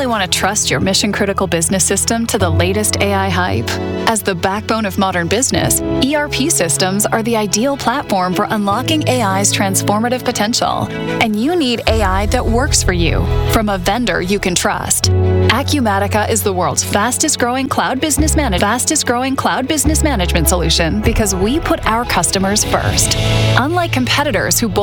really want to trust your mission-critical business system to the latest AI hype? As the backbone of modern business, ERP systems are the ideal platform for unlocking AI's transformative potential. And you need AI that works for you, from a vendor you can trust. Acumatica is the world's fastest-growing cloud business management solution because we put our customers first. Unlike competitors who